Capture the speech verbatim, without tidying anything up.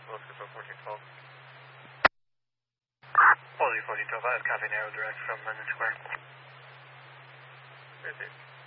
Let's go fourteen twelve. Quality fourteen twelve, I have copy narrow direct from London Square. Right there.